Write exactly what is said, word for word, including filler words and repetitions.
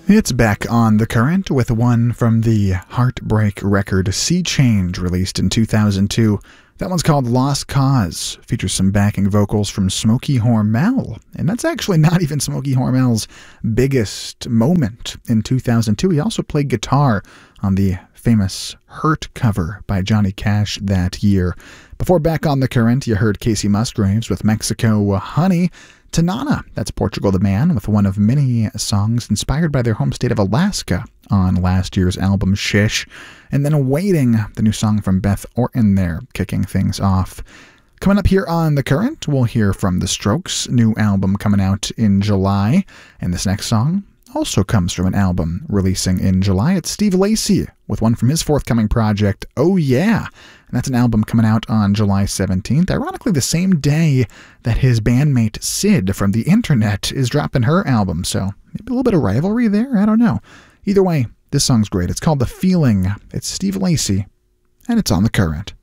It's back on the current with one from the Heartbreak record Sea Change, released in two thousand two. That one's called Lost Cause, features some backing vocals from Smokey Hormel, and that's actually not even Smokey Hormel's biggest moment in two thousand two. He also played guitar on the famous Hurt cover by Johnny Cash that year. Before Back on the Current, you heard Casey Musgraves with Mexico Honey. Tanana, that's Portugal the Man, with one of many songs inspired by their home state of Alaska on last year's album Shish. And then Waiting, the new song from Beth Orton there, kicking things off. Coming up here on The Current, we'll hear from The Strokes' new album coming out in July. And this next song also comes from an album releasing in July. It's Steve Lacy with one from his forthcoming project, Oh Yeah! And that's an album coming out on July seventeenth, ironically the same day that his bandmate Sid from the internet is dropping her album, so maybe a little bit of rivalry there, I don't know. Either way, this song's great. It's called The Feeling. It's Steve Lacy, and it's on The Current.